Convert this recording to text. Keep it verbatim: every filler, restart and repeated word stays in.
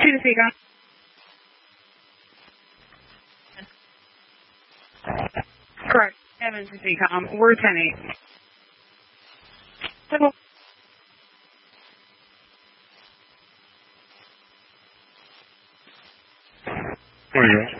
two to Seacom. Correct. Evans to Seacom. We're ten eight. Simple. Where are you at?